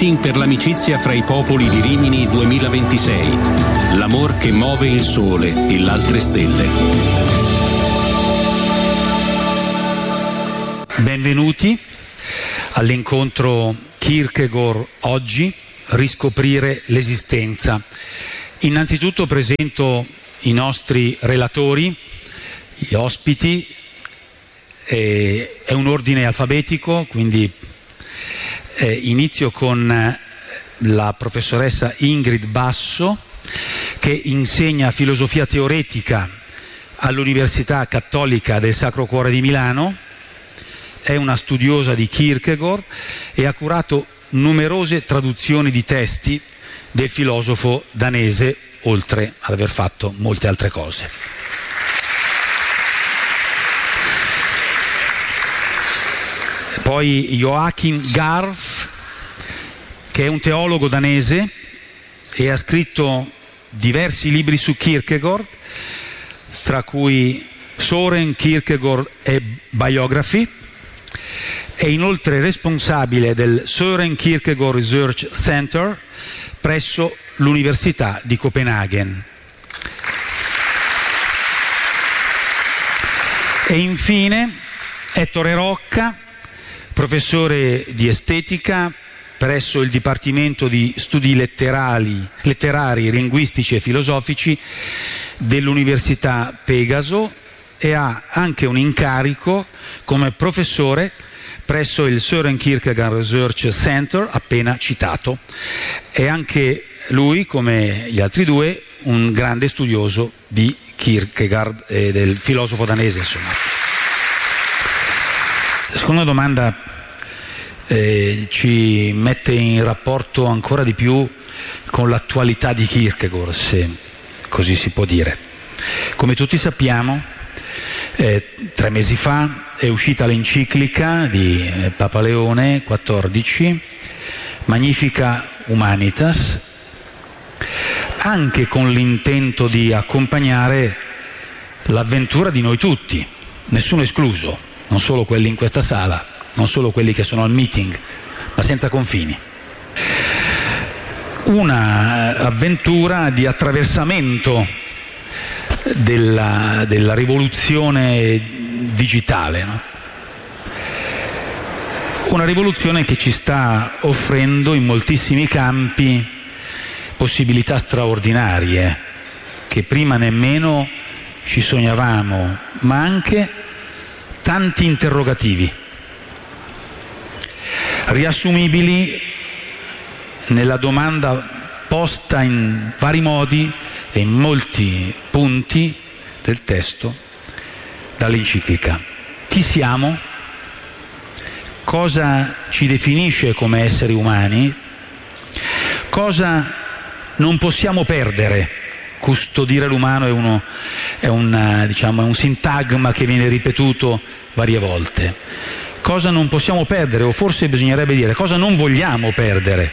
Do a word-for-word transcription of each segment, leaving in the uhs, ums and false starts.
Meeting per l'amicizia fra i popoli di Rimini duemilaventisei. L'amor che muove il sole e l'altre stelle. Benvenuti all'incontro Kierkegaard oggi, riscoprire l'esistenza. Innanzitutto presento i nostri relatori, gli ospiti, eh, è un ordine alfabetico, quindi eh, inizio con la professoressa Ingrid Basso, che insegna filosofia teoretica all'Università Cattolica del Sacro Cuore di Milano, è una studiosa di Kierkegaard e ha curato numerose traduzioni di testi del filosofo danese, oltre ad aver fatto molte altre cose. Poi Joachim Garf, che è un teologo danese e ha scritto diversi libri su Kierkegaard, tra cui Soren Kierkegaard e Biography. È inoltre responsabile del Søren Kierkegaard Research Center presso l'Università di Copenaghen. E infine Ettore Rocca, professore di estetica presso il Dipartimento di Studi letterari, letterari, linguistici e filosofici dell'Università Pegaso e ha anche un incarico come professore presso il Søren Kierkegaard Research Center appena citato. È anche lui, come gli altri due, un grande studioso di Kierkegaard e del filosofo danese, insomma. La seconda domanda eh, ci mette in rapporto ancora di più con l'attualità di Kierkegaard, se così si può dire. Come tutti sappiamo, eh, tre mesi fa è uscita l'enciclica di eh, Papa Leone quattordici, Magnificat Humanitas, anche con l'intento di accompagnare l'avventura di noi tutti, nessuno escluso, non solo quelli in questa sala, non solo quelli che sono al meeting, ma senza confini. Una avventura di attraversamento della, della rivoluzione digitale, no? Una rivoluzione che ci sta offrendo in moltissimi campi possibilità straordinarie che prima nemmeno ci sognavamo, ma anche tanti interrogativi riassumibili nella domanda posta in vari modi e in molti punti del testo dall'enciclica. Chi siamo? Cosa ci definisce come esseri umani? Cosa non possiamo perdere? Custodire l'umano è, uno, è, un, diciamo, è un sintagma che viene ripetuto varie volte. Cosa non possiamo perdere, o forse bisognerebbe dire cosa non vogliamo perdere?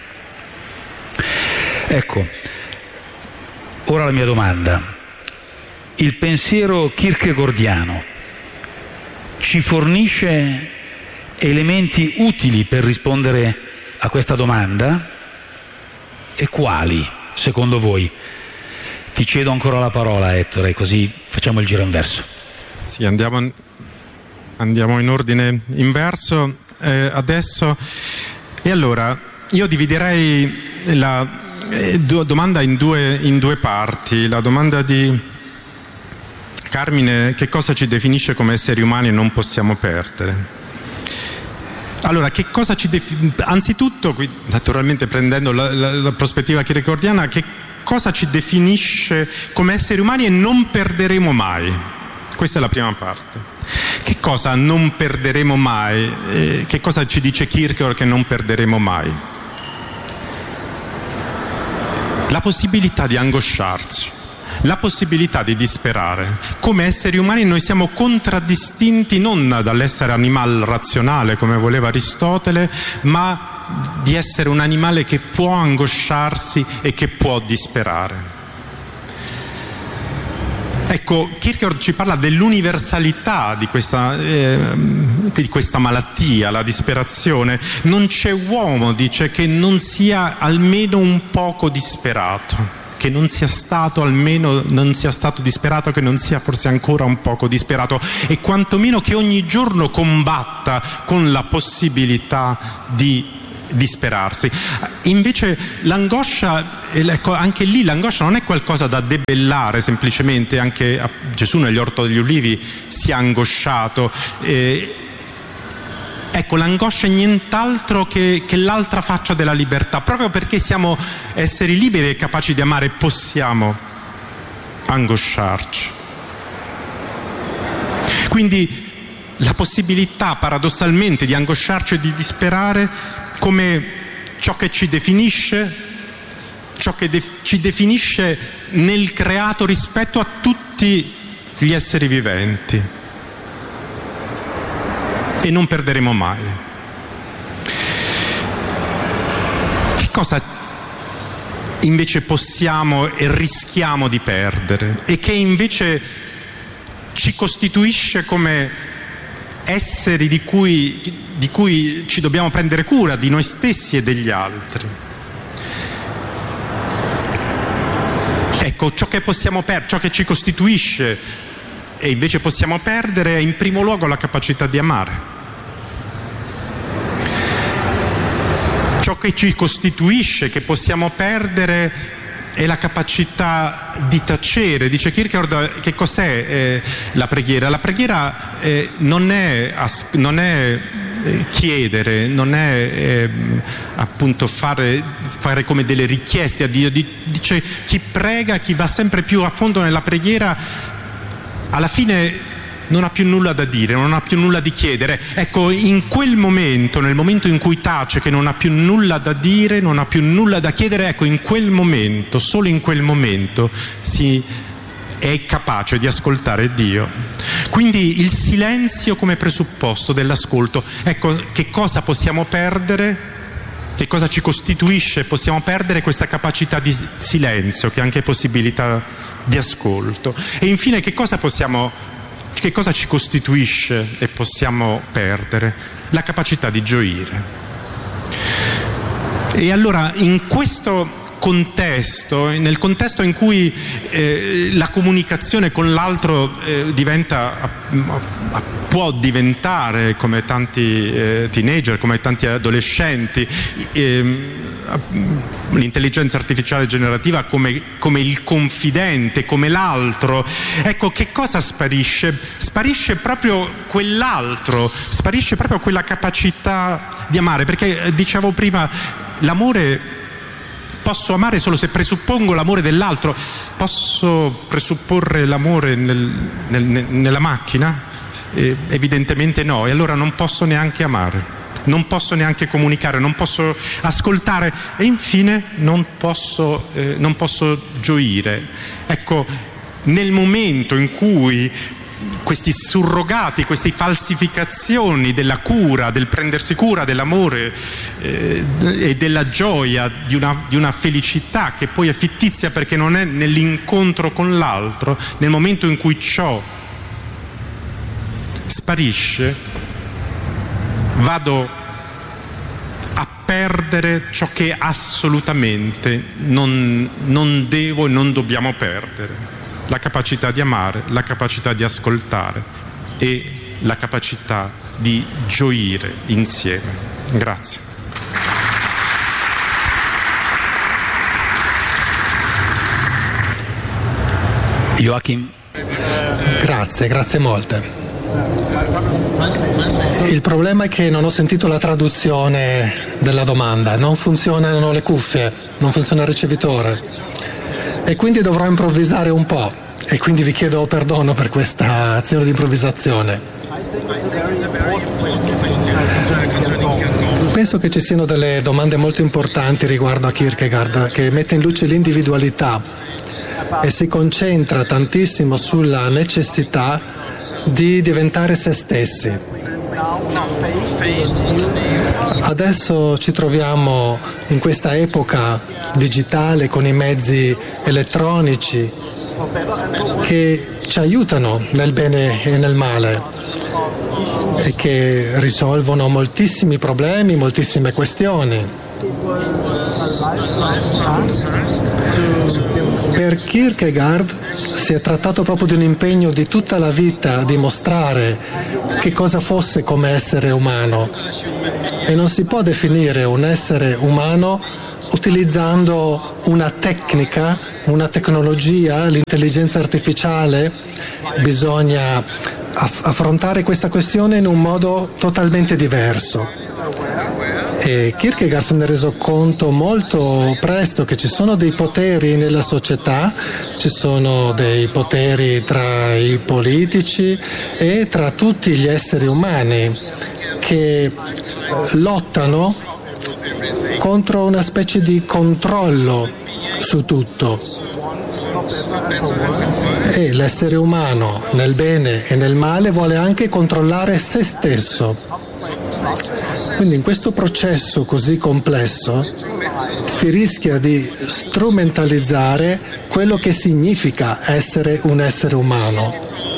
Ecco, ora la mia domanda. Il pensiero kierkegaardiano ci fornisce elementi utili per rispondere a questa domanda? E quali, secondo voi? Ti cedo ancora la parola, Ettore, così facciamo il giro inverso. Sì, andiamo, andiamo in ordine inverso eh, adesso. E allora, io dividerei la eh, domanda in due, in due parti. La domanda di Carmine: che cosa ci definisce come esseri umani e non possiamo perdere? Allora, che cosa ci definisce? Anzitutto, qui, naturalmente prendendo la, la, la prospettiva kierkegaardiana, che cosa ci definisce come esseri umani e non perderemo mai? Questa è la prima parte. Che cosa non perderemo mai? Eh, che cosa ci dice Kierkegaard che non perderemo mai? La possibilità di angosciarci, la possibilità di disperare. Come esseri umani noi siamo contraddistinti non dall'essere animale razionale come voleva Aristotele, ma di essere un animale che può angosciarsi e che può disperare. Ecco, Kierkegaard ci parla dell'universalità di questa, eh, di questa malattia, la disperazione. Non c'è uomo, dice, che non sia almeno un poco disperato, che non sia stato almeno, non sia stato disperato, che non sia forse ancora un poco disperato, e quantomeno che ogni giorno combatta con la possibilità di disperarsi. Invece l'angoscia, ecco, anche lì l'angoscia non è qualcosa da debellare semplicemente. Anche Gesù negli Orto degli Ulivi si è angosciato. Eh, ecco, l'angoscia è nient'altro che, che l'altra faccia della libertà. Proprio perché siamo esseri liberi e capaci di amare, possiamo angosciarci. Quindi la possibilità paradossalmente di angosciarci e di disperare come ciò che ci definisce, ciò che de- ci definisce nel creato rispetto a tutti gli esseri viventi, e non perderemo mai. Che cosa invece possiamo e rischiamo di perdere, e che invece ci costituisce come esseri di cui, di cui ci dobbiamo prendere cura, di noi stessi e degli altri? Ecco, ciò che possiamo perdere, ciò che ci costituisce e invece possiamo perdere, è in primo luogo la capacità di amare. Ciò che ci costituisce, che possiamo perdere, è la capacità di tacere. Dice Kierkegaard, che cos'è eh, la preghiera? La preghiera eh, non è, non è eh, chiedere, non è eh, appunto fare, fare come delle richieste a Dio. Dice, chi prega, chi va sempre più a fondo nella preghiera, alla fine non ha più nulla da dire, non ha più nulla di chiedere. Ecco, in quel momento, nel momento in cui tace, che non ha più nulla da dire, non ha più nulla da chiedere, ecco, in quel momento, solo in quel momento, si è capace di ascoltare Dio. Quindi il silenzio come presupposto dell'ascolto. Ecco, che cosa possiamo perdere? Che cosa ci costituisce? Possiamo perdere questa capacità di silenzio, che è anche possibilità di ascolto. E infine, che cosa possiamo Che cosa ci costituisce e possiamo perdere? La capacità di gioire. E allora, in questo contesto, nel contesto in cui eh, la comunicazione con l'altro eh, diventa, può diventare, come tanti eh, teenager, come tanti adolescenti, eh, l'intelligenza artificiale generativa come, come il confidente, come l'altro, ecco, che cosa sparisce? Sparisce proprio quell'altro, sparisce proprio quella capacità di amare, perché eh, dicevo prima, l'amore, posso amare solo se presuppongo l'amore dell'altro. Posso presupporre l'amore nel, nel, nella macchina? Eh, evidentemente no, e allora non posso neanche amare, non posso neanche comunicare, non posso ascoltare, e infine non posso, eh, non posso gioire. Ecco, nel momento in cui questi surrogati, queste falsificazioni della cura, del prendersi cura, dell'amore eh, e della gioia, di una, di una felicità che poi è fittizia perché non è nell'incontro con l'altro, nel momento in cui ciò sparisce, vado a perdere ciò che assolutamente non, non devo e non dobbiamo perdere: la capacità di amare, la capacità di ascoltare e la capacità di gioire insieme. Grazie. Joachim. Grazie, grazie molte. Il problema è che non ho sentito la traduzione della domanda, non funzionano le cuffie, non funziona il ricevitore e quindi dovrò improvvisare un po', e quindi vi chiedo perdono per questa azione di improvvisazione. Penso che ci siano delle domande molto importanti riguardo a Kierkegaard, che mette in luce l'individualità e si concentra tantissimo sulla necessità di diventare se stessi. Adesso ci troviamo in questa epoca digitale con i mezzi elettronici che ci aiutano nel bene e nel male e che risolvono moltissimi problemi, moltissime questioni. Per Kierkegaard si è trattato proprio di un impegno di tutta la vita a dimostrare che cosa fosse come essere umano, e non si può definire un essere umano utilizzando una tecnica, una tecnologia, l'intelligenza artificiale. Bisogna affrontare questa questione in un modo totalmente diverso. E Kierkegaard se ne è reso conto molto presto che ci sono dei poteri nella società, ci sono dei poteri tra i politici e tra tutti gli esseri umani che lottano contro una specie di controllo su tutto. E l'essere umano nel bene e nel male vuole anche controllare se stesso. Quindi in questo processo così complesso si rischia di strumentalizzare quello che significa essere un essere umano.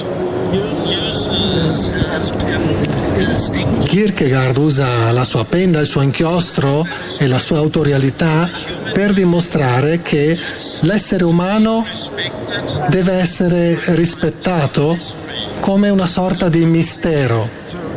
Kierkegaard usa la sua penna, il suo inchiostro e la sua autorialità per dimostrare che l'essere umano deve essere rispettato come una sorta di mistero,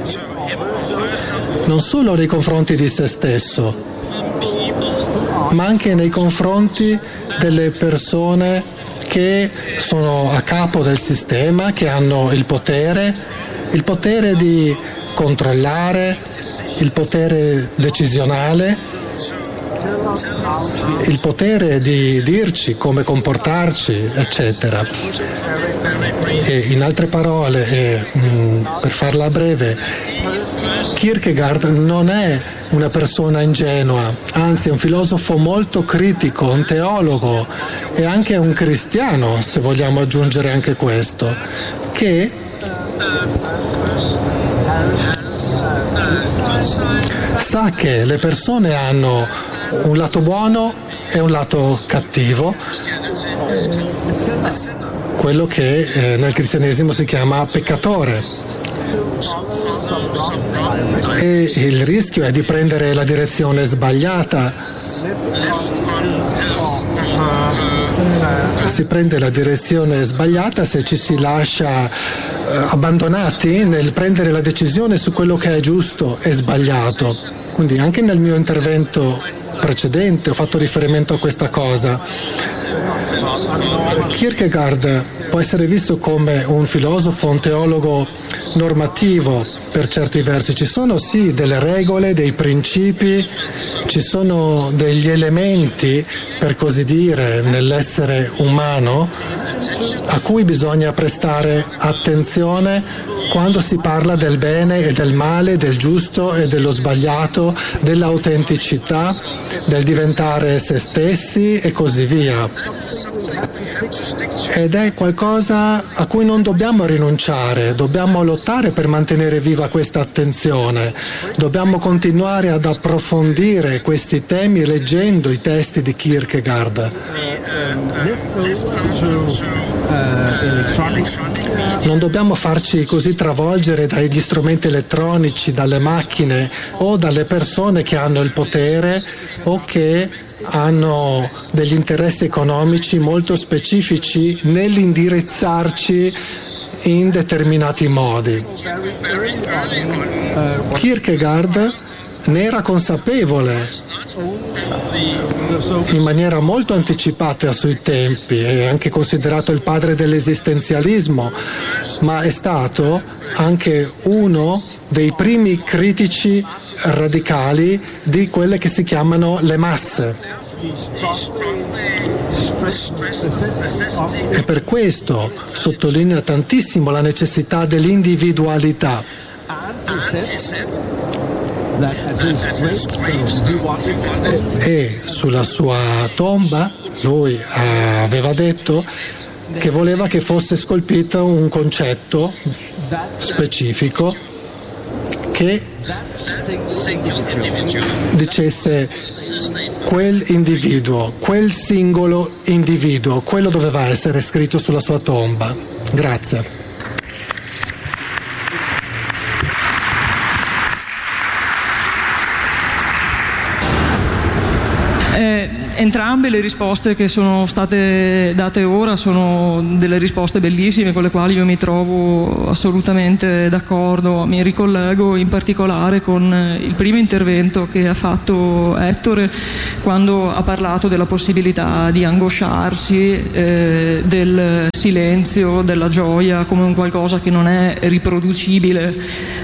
non solo nei confronti di se stesso, ma anche nei confronti delle persone che sono a capo del sistema, che hanno il potere, il potere di controllare, il potere decisionale, il potere di dirci come comportarci, eccetera. E in altre parole, e, mh, per farla breve, Kierkegaard non è una persona ingenua, anzi è un filosofo molto critico, un teologo e anche un cristiano, se vogliamo aggiungere anche questo, che sa che le persone hanno un lato buono e un lato cattivo, quello che eh, nel cristianesimo si chiama peccatore. E il rischio è di prendere la direzione sbagliata. Si prende la direzione sbagliata se ci si lascia eh, abbandonati nel prendere la decisione su quello che è giusto e sbagliato. Quindi anche nel mio intervento precedente ho fatto riferimento a questa cosa. Kierkegaard può essere visto come un filosofo, un teologo normativo per certi versi. Ci sono sì delle regole, dei principi, ci sono degli elementi, per così dire, nell'essere umano a cui bisogna prestare attenzione quando si parla del bene e del male, del giusto e dello sbagliato, dell'autenticità, del diventare se stessi e così via. Ed è qualcosa a cui non dobbiamo rinunciare, dobbiamo lottare per mantenere viva questa attenzione, dobbiamo continuare ad approfondire questi temi leggendo i testi di Kierkegaard. Non dobbiamo farci così travolgere dagli strumenti elettronici, dalle macchine o dalle persone che hanno il potere o che hanno degli interessi economici molto specifici nell'indirizzarci in determinati modi. Kierkegaard ne era consapevole in maniera molto anticipata sui tempi, è anche considerato il padre dell'esistenzialismo, ma è stato anche uno dei primi critici radicali di quelle che si chiamano le masse. E per questo sottolinea tantissimo la necessità dell'individualità. E sulla sua tomba lui aveva detto che voleva che fosse scolpito un concetto specifico che dicesse quel individuo, quel singolo individuo, quello doveva essere scritto sulla sua tomba. Grazie. Entrambe le risposte che sono state date ora sono delle risposte bellissime con le quali io mi trovo assolutamente d'accordo. Mi ricollego in particolare con il primo intervento che ha fatto Ettore quando ha parlato della possibilità di angosciarsi, eh, del silenzio, della gioia come un qualcosa che non è riproducibile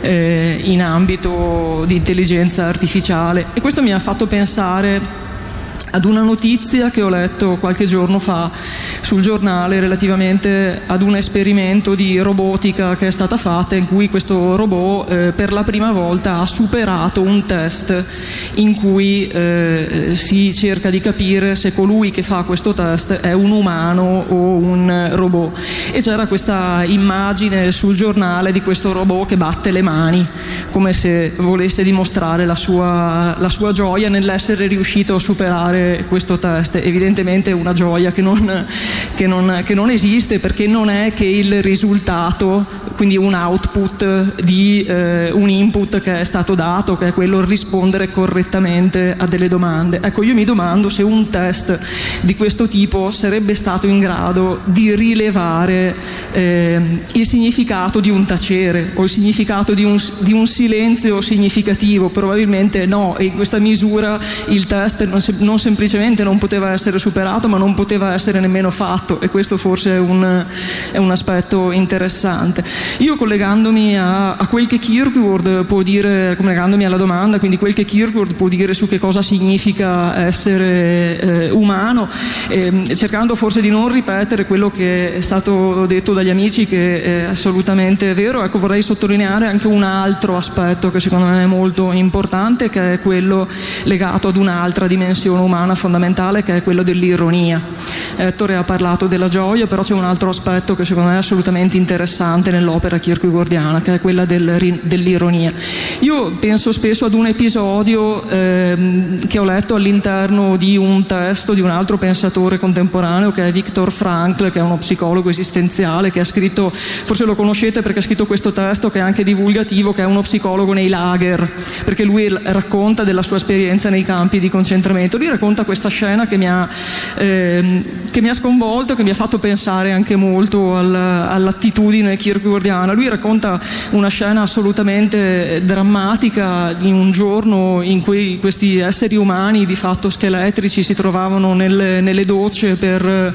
eh, in ambito di intelligenza artificiale, e questo mi ha fatto pensare ad una notizia che ho letto qualche giorno fa sul giornale relativamente ad un esperimento di robotica che è stata fatta, in cui questo robot eh, per la prima volta ha superato un test in cui eh, si cerca di capire se colui che fa questo test è un umano o un robot, e c'era questa immagine sul giornale di questo robot che batte le mani come se volesse dimostrare la sua, la sua gioia nell'essere riuscito a superare questo test. Evidentemente è una gioia che non, che, non, che non esiste, perché non è che il risultato, quindi un output di eh, un input che è stato dato, che è quello di rispondere correttamente a delle domande. Ecco, io mi domando se un test di questo tipo sarebbe stato in grado di rilevare eh, il significato di un tacere o il significato di un, di un silenzio significativo. Probabilmente no, e in questa misura il test non, non semplicemente non poteva essere superato, ma non poteva essere nemmeno fatto, e questo forse è un, è un aspetto interessante. Io, collegandomi a, a quel che Kierkegaard può dire, collegandomi alla domanda, quindi quel che Kierkegaard può dire su che cosa significa essere eh, umano, eh, cercando forse di non ripetere quello che è stato detto dagli amici, che è assolutamente vero, ecco, vorrei sottolineare anche un altro aspetto che secondo me è molto importante, che è quello legato ad un'altra dimensione umana fondamentale, che è quello dell'ironia. Ettore ha parlato della gioia, però c'è un altro aspetto che secondo me è assolutamente interessante nell'opera kierkegaardiana, che è quella del, dell'ironia. Io penso spesso ad un episodio ehm, che ho letto all'interno di un testo di un altro pensatore contemporaneo, che è Viktor Frankl, che è uno psicologo esistenziale, che ha scritto, forse lo conoscete perché ha scritto questo testo che è anche divulgativo, che è uno psicologo nei lager, perché lui racconta della sua esperienza nei campi di concentramento. Lui racconta questa scena che mi ha, ehm, che mi ha sconvolto, che mi ha fatto pensare anche molto al, all'attitudine kierkegaardiana. Lui racconta una scena assolutamente drammatica di un giorno in cui questi esseri umani di fatto scheletrici si trovavano nelle, nelle docce per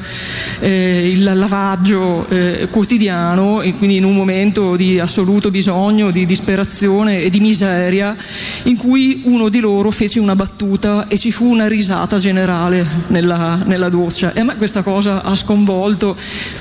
eh, il lavaggio eh, quotidiano, e quindi in un momento di assoluto bisogno, di disperazione e di miseria, in cui uno di loro fece una battuta e ci fu una risata generale nella, nella doccia. E a me questa cosa ha sconvolto,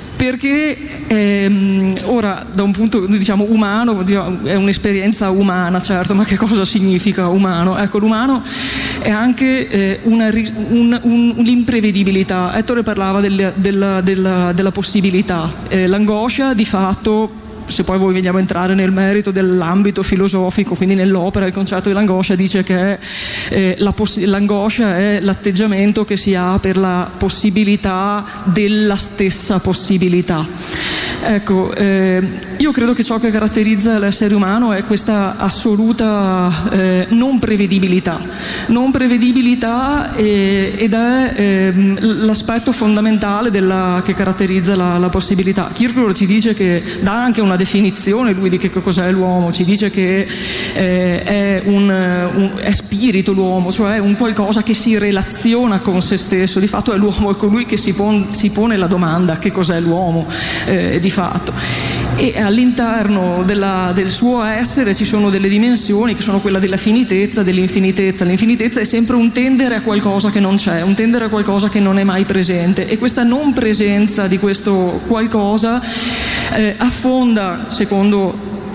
perché ehm, ora da un punto, diciamo, umano, è un'esperienza umana, certo, ma che cosa significa umano? Ecco, l'umano è anche eh, una, un, un, l'imprevedibilità. Ettore parlava del, della, della, della possibilità, eh, l'angoscia di fatto. Se poi voi vogliamo entrare nel merito dell'ambito filosofico, quindi nell'opera il concetto dell'angoscia dice che eh, la poss- l'angoscia è l'atteggiamento che si ha per la possibilità della stessa possibilità. Ecco, eh, io credo che ciò che caratterizza l'essere umano è questa assoluta eh, non prevedibilità, non prevedibilità eh, ed è eh, l'aspetto fondamentale della, che caratterizza la, la possibilità. Kierkegaard ci dice che dà anche una definizione, lui, di che cos'è l'uomo, ci dice che eh, è, un, un, è spirito l'uomo, cioè un qualcosa che si relaziona con se stesso. Di fatto è l'uomo, è colui che si, pon, si pone la domanda che cos'è l'uomo eh, di fatto, e all'interno della, del suo essere ci sono delle dimensioni che sono quella della finitezza, dell'infinitezza. L'infinitezza è sempre un tendere a qualcosa che non c'è, un tendere a qualcosa che non è mai presente, e questa non presenza di questo qualcosa eh, affonda, secondo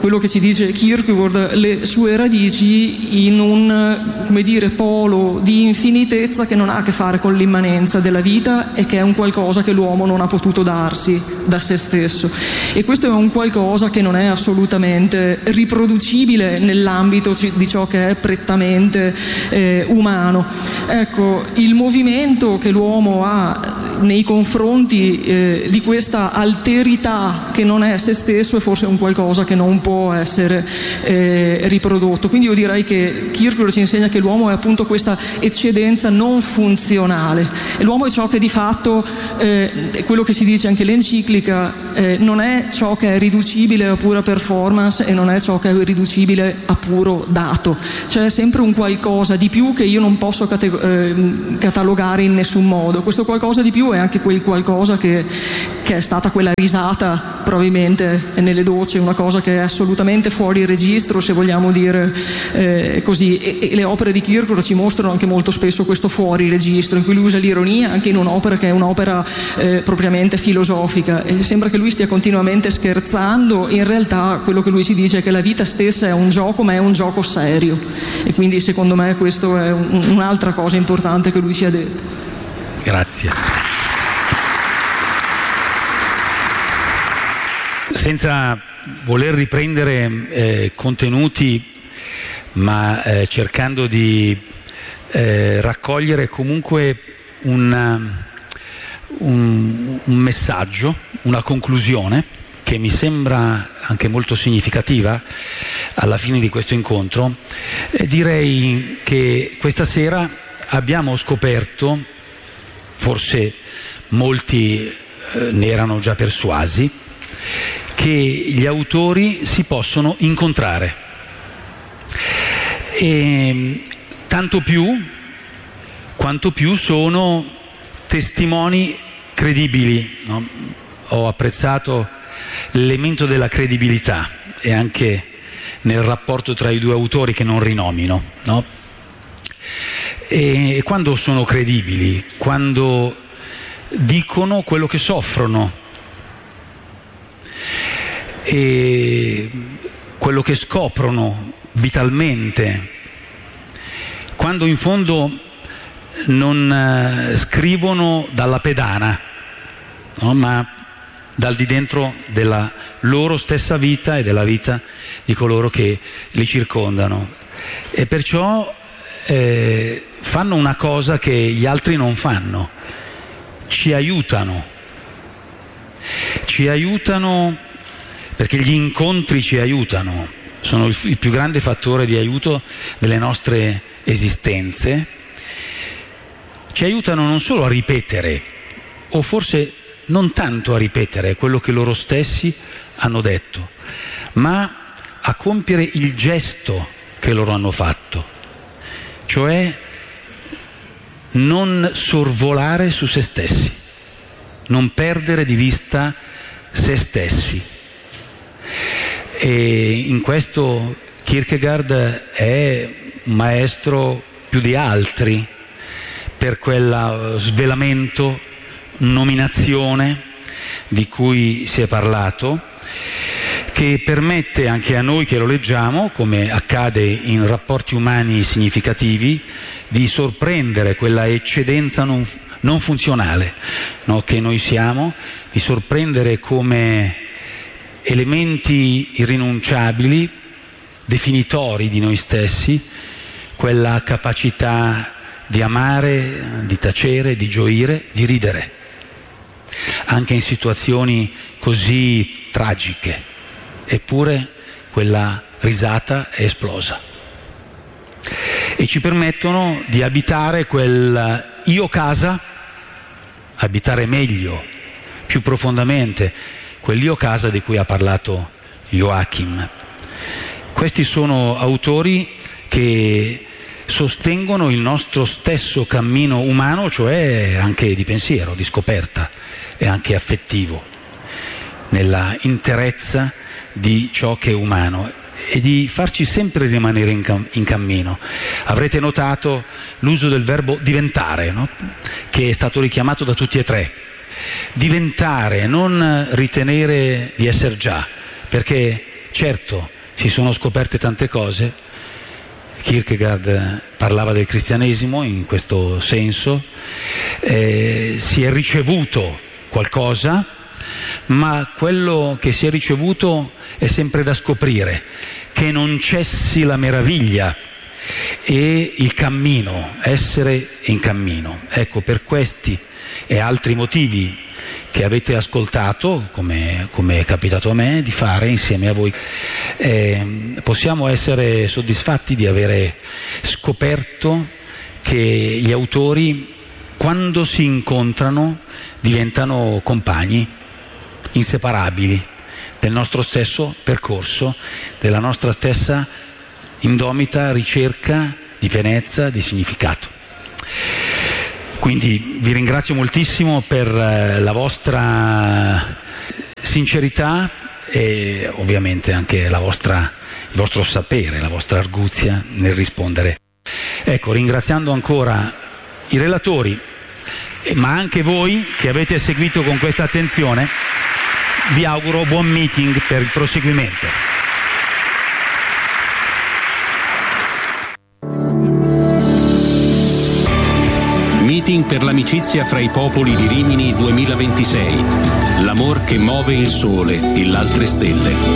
quello che ci dice Kierkegaard, le sue radici in un, come dire, polo di infinitezza che non ha a che fare con l'immanenza della vita e che è un qualcosa che l'uomo non ha potuto darsi da se stesso, e questo è un qualcosa che non è assolutamente riproducibile nell'ambito di ciò che è prettamente eh, umano. Ecco, il movimento che l'uomo ha nei confronti eh, di questa alterità che non è se stesso è forse un qualcosa che non può essere eh, riprodotto. Quindi io direi che Kierkegaard ci insegna che l'uomo è appunto questa eccedenza non funzionale, e l'uomo è ciò che di fatto, eh, quello che si dice anche l'enciclica, eh, non è ciò che è riducibile a pura performance e non è ciò che è riducibile a puro dato. C'è sempre un qualcosa di più che io non posso cate- eh, catalogare in nessun modo. Questo qualcosa di più è anche quel qualcosa che, che è stata quella risata probabilmente nelle docce, una cosa che è assolutamente fuori registro, se vogliamo dire eh, così, e, e le opere di Kierkegaard ci mostrano anche molto spesso questo fuori registro, in cui lui usa l'ironia anche in un'opera che è un'opera eh, propriamente filosofica, e sembra che lui stia continuamente scherzando. In realtà quello che lui ci dice è che la vita stessa è un gioco, ma è un gioco serio, e quindi secondo me questo è un, un'altra cosa importante che lui ci ha detto. Grazie. Senza voler riprendere eh, contenuti, ma eh, cercando di eh, raccogliere comunque una, un, un messaggio, una conclusione che mi sembra anche molto significativa alla fine di questo incontro, eh, direi che questa sera abbiamo scoperto, forse molti eh, ne erano già persuasi, che gli autori si possono incontrare, e tanto più quanto più sono testimoni credibili, no? Ho apprezzato l'elemento della credibilità, e anche nel rapporto tra i due autori, che non rinomino, no? E quando sono credibili, quando dicono quello che soffrono e quello che scoprono vitalmente, quando in fondo non uh, scrivono dalla pedana, no? Ma dal di dentro della loro stessa vita e della vita di coloro che li circondano, e perciò eh, fanno una cosa che gli altri non fanno: ci aiutano, ci aiutano perché gli incontri ci aiutano, sono il, il più grande fattore di aiuto delle nostre esistenze. Ci aiutano non solo a ripetere, o forse non tanto a ripetere quello che loro stessi hanno detto, ma a compiere il gesto che loro hanno fatto, cioè non sorvolare su se stessi, non perdere di vista se stessi. E in questo Kierkegaard è un maestro più di altri, per quel svelamento, nominazione di cui si è parlato, che permette anche a noi che lo leggiamo, come accade in rapporti umani significativi, di sorprendere quella eccedenza non, non funzionale, no, che noi siamo, di sorprendere come elementi irrinunciabili, definitori di noi stessi, quella capacità di amare, di tacere, di gioire, di ridere, anche in situazioni così tragiche, eppure quella risata è esplosa, e ci permettono di abitare quel io casa, abitare meglio, più profondamente, quell'io casa di cui ha parlato Joachim. Questi sono autori che sostengono il nostro stesso cammino umano, cioè anche di pensiero, di scoperta e anche affettivo, nella interezza di ciò che è umano, e di farci sempre rimanere in, cam- in cammino. Avrete notato l'uso del verbo diventare, no? Che è stato richiamato da tutti e tre. Diventare, non ritenere di essere già, perché certo si sono scoperte tante cose. Kierkegaard parlava del cristianesimo in questo senso, eh, si è ricevuto qualcosa, ma quello che si è ricevuto è sempre da scoprire, che non cessi la meraviglia e il cammino, essere in cammino. Ecco, per questi e altri motivi che avete ascoltato, come, come è capitato a me di fare insieme a voi, eh, possiamo essere soddisfatti di avere scoperto che gli autori, quando si incontrano, diventano compagni inseparabili del nostro stesso percorso, della nostra stessa indomita ricerca di pienezza, di significato. Quindi vi ringrazio moltissimo per la vostra sincerità e ovviamente anche la vostra, il vostro sapere, la vostra arguzia nel rispondere. Ecco, ringraziando ancora i relatori, ma anche voi che avete seguito con questa attenzione, vi auguro buon meeting per il proseguimento. Meeting per l'amicizia fra i popoli di Rimini duemilaventisei. L'amor che muove il sole e l'altre stelle.